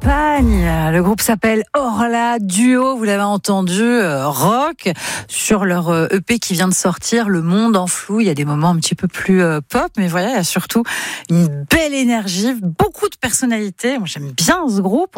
Espagne. Le groupe s'appelle Orla Duo, vous l'avez entendu, rock, sur leur EP qui vient de sortir, Le Monde en flou. Il y a des moments un petit peu plus pop, mais voilà, il y a surtout une belle énergie, beaucoup de personnalité. Moi, j'aime bien ce groupe.